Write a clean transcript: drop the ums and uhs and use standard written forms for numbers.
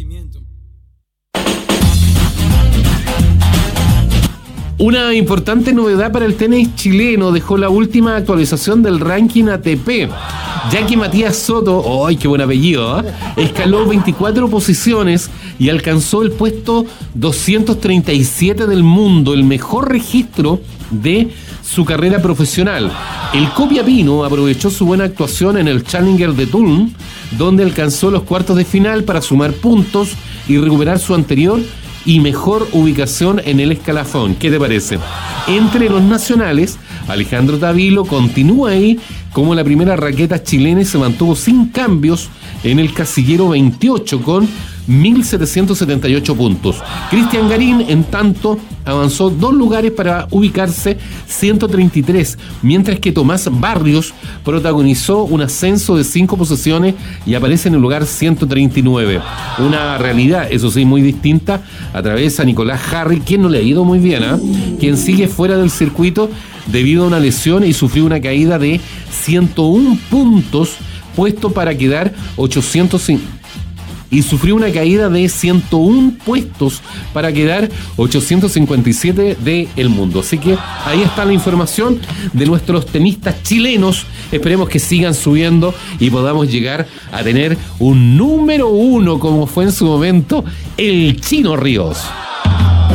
Una importante novedad para el tenis chileno dejó la última actualización del ranking ATP, ya que Matías Soto, ¡ay, qué buen apellido!, escaló 24 posiciones y alcanzó el puesto 237 del mundo, el mejor registro de su carrera profesional. El copiapino aprovechó su buena actuación en el Challenger de Tulln, donde alcanzó los cuartos de final para sumar puntos y recuperar su anterior y mejor ubicación en el escalafón. ¿Qué te parece? Entre los nacionales, Alejandro Tavilo continúa ahí como la primera raqueta chilena y se mantuvo sin cambios en el casillero 28 con 1.778 puntos. Cristian Garín, en tanto, avanzó 2 lugares para ubicarse 133, mientras que Tomás Barrios protagonizó un ascenso de 5 posiciones y aparece en el lugar 139. Una realidad, eso sí, muy distinta, atraviesa a Nicolás Jarry, quien no le ha ido muy bien, quien sigue fuera del circuito debido a una lesión y sufrió una caída de 101 puntos, puesto para quedar 805. Y sufrió una caída de 101 puestos para quedar 857 del mundo. Así que ahí está la información de nuestros tenistas chilenos. Esperemos que sigan subiendo y podamos llegar a tener un número 1 como fue en su momento el Chino Ríos.